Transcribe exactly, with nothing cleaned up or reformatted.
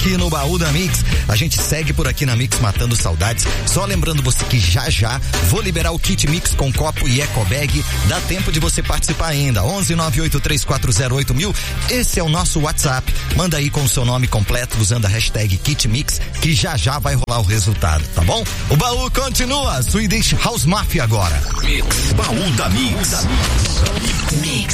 aqui no Baú da Mix. A gente segue por aqui na Mix matando saudades. Só lembrando você que já já vou liberar o kit Mix com copo e eco bag. Dá tempo de você participar ainda. onze nove oito três quatro zero oito mil. Esse é o nosso WhatsApp. Manda aí com o seu nome completo usando a hashtag kit Mix que já já vai rolar o resultado, tá bom? O baú continua. Swedish House Mafia agora. Mix, Baú da Mix. Mix.